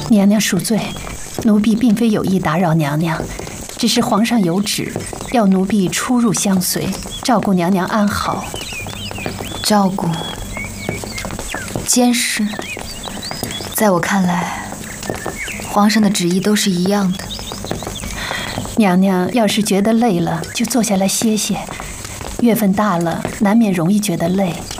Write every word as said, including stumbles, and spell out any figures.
娘娘恕罪，奴婢并非有意打扰娘娘，只是皇上有旨，要奴婢出入相随，照顾娘娘安好。 照顾、监视，在我看来，皇上的旨意都是一样的。 娘娘要是觉得累了，就坐下来歇歇。月份大了，难免容易觉得累。